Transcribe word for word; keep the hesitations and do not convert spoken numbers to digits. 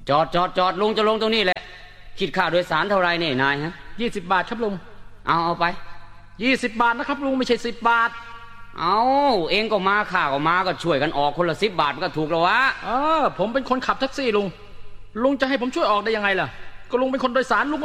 จอดจอดจอดลุงจะลงตรงนี้แหละคิดค่าโดยสารเท่าไรเนี่ยนายฮะยี่สิบบาทครับลุงเอาเอาไปยี่สิบบาทนะครับลุงไม่ใช่สิบบาทเอาเองก็มาข้าก็มาก็ช่วยกันออกคนละสิบบาทมันก็ถูกแล้ววะเออผมเป็นคนขับแท็กซี่ลุงลุงจะให้ผมช่วยออกได้ยังไงล่ะก็ลุงเป็นคนโดยสารลุง